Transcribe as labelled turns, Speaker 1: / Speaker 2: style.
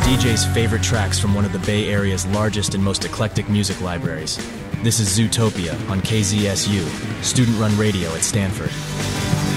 Speaker 1: DJ's favorite tracks from one of the Bay Area's largest and most eclectic music libraries. This is Zootopia on KZSU, student-run radio at Stanford.